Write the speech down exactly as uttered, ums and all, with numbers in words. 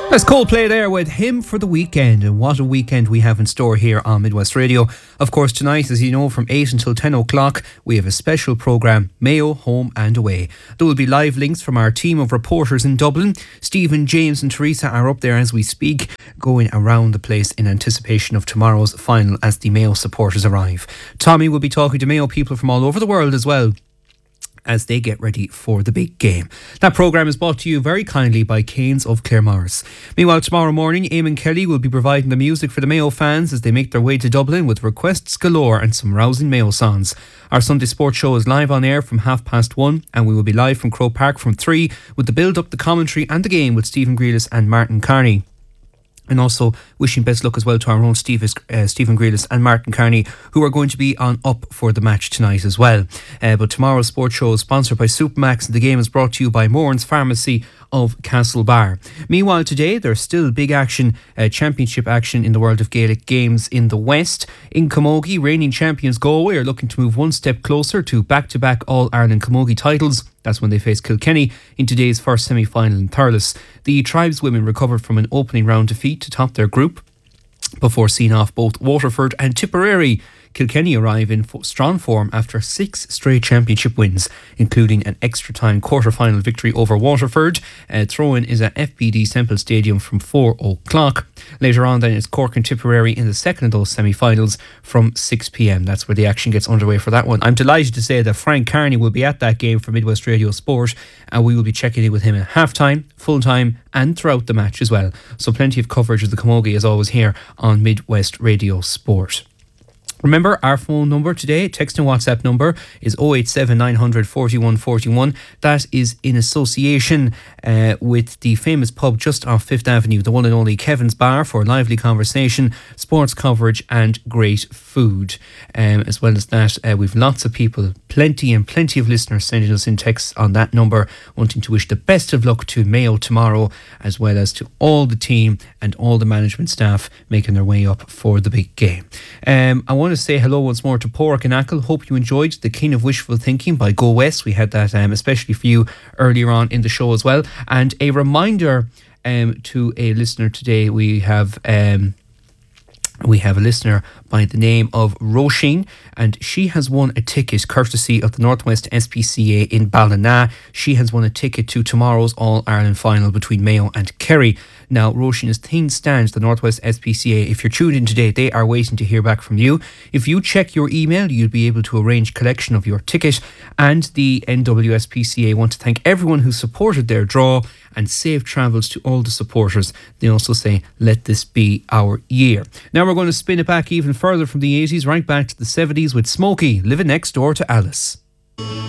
That's Coldplay there with Him for the Weekend, and what a weekend we have in store here on Midwest Radio. Of course, tonight, as you know, from eight until ten o'clock, we have a special programme, Mayo Home and Away. There will be live links from our team of reporters in Dublin. Stephen, James and Teresa are up there as we speak, going around the place in anticipation of tomorrow's final as the Mayo supporters arrive. Tommy will be talking to Mayo people from all over the world as well, as they get ready for the big game. That programme is brought to you very kindly by Canes of Claremorris. Meanwhile, tomorrow morning, Eamon Kelly will be providing the music for the Mayo fans as they make their way to Dublin with requests galore and some rousing Mayo songs. Our Sunday Sports Show is live on air from half past one, and we will be live from Croke Park from three with the build-up, the commentary and the game with Stephen Grealis and Martin Carney. And also wishing best luck as well to our own Steve, uh, Stephen Grealis and Martin Carney, who are going to be on up for the match tonight as well. Uh, but tomorrow's sports show is sponsored by Supermax, and the game is brought to you by Moran's Pharmacy of Castlebar. Meanwhile, today there's still big action, uh, championship action in the world of Gaelic games in the West. In Camogie, reigning champions Galway are looking to move one step closer to back-to-back All-Ireland Camogie titles. That's when they face Kilkenny in today's first semi-final in Thurles. The tribeswomen recovered from an opening round defeat to top their group before seeing off both Waterford and Tipperary. Kilkenny arrive in strong form after six straight championship wins, including an extra-time quarter-final victory over Waterford. Uh, throw-in is at F P D Semple Stadium from four o'clock. Later on then it's Cork and Tipperary in the second of those semi-finals from six p.m. That's where the action gets underway for that one. I'm delighted to say that Frank Carney will be at that game for Midwest Radio Sport, and we will be checking in with him at half-time, full-time and throughout the match as well. So plenty of coverage of the Camogie as always here on Midwest Radio Sport. Remember, our phone number today, text and WhatsApp number, is oh eight seven nine hundred forty-one forty-one. That is in association uh, with the famous pub just off Fifth Avenue, the one and only Kevin's Bar, for lively conversation, sports coverage and great food. Um, as well as that, uh, we've lots of people, plenty and plenty of listeners sending us in texts on that number, wanting to wish the best of luck to Mayo tomorrow, as well as to all the team and all the management staff making their way up for the big game. Um, I want to say hello once more to Pork and Ackle. Hope you enjoyed The King of Wishful Thinking by Go West. We had that um, especially for you earlier on in the show as well. And a reminder um, to a listener today, we have um, we have a listener by the name of Roisin, and she has won a ticket courtesy of the Northwest S P C A in Ballina. She has won a ticket to tomorrow's All-Ireland final between Mayo and Kerry. Now, Roisin, as things stand, the Northwest S P C A, if you're tuned in today, they are waiting to hear back from you. If you check your email, you'll be able to arrange collection of your ticket. And the N W S P C A want to thank everyone who supported their draw, and safe travels to all the supporters. They also say, let this be our year. Now we're going to spin it back even further from the eighties, right back to the seventies with Smokey, living next door to Alice.